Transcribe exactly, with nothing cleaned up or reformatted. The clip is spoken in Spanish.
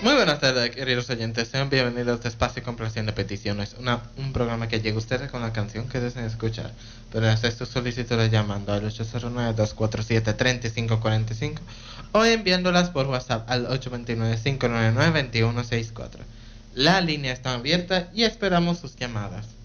Muy buenas tardes, queridos oyentes. Sean bienvenidos a Espacio Complaciendo de Peticiones, una, un programa que llega a ustedes con la canción que deseen escuchar. Pueden hacer sus solicitudes llamando al ocho cero nueve, dos cuatro siete, tres cinco cuatro cinco o enviándolas por WhatsApp al ocho dos nueve, cinco nueve nueve, dos uno seis cuatro. La línea está abierta y esperamos sus llamadas.